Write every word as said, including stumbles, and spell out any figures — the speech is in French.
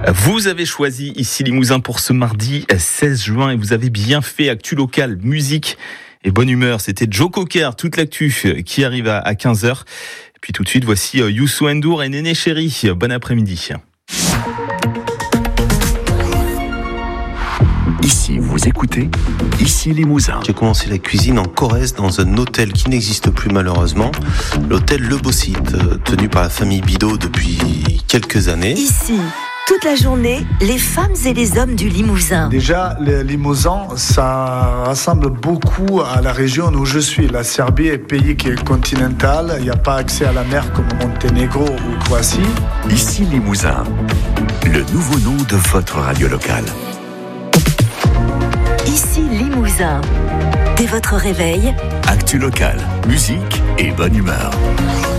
Vous avez choisi ici Limousin pour ce mardi seize juin et vous avez bien fait. Actu local, musique et bonne humeur. C'était Joe Cocker, toute l'actu qui arrive à quinze heures. Et puis tout de suite, voici Youssou N'Dour et Néné Chéri. Bon après-midi. Ici, vous écoutez Ici Limousin. J'ai commencé la cuisine en Corrèze dans un hôtel qui n'existe plus malheureusement, l'hôtel Le Beau-Site, tenu par la famille Bidot depuis quelques années. Ici, toute la journée, les femmes et les hommes du Limousin. Déjà, le Limousin, ça rassemble beaucoup à la région où je suis. La Serbie est un pays qui est continental, il n'y a pas accès à la mer comme Monténégro ou Croatie. Ici Limousin, le nouveau nom de votre radio locale. Ici Limousin. Dès votre réveil, actu local, musique et bonne humeur.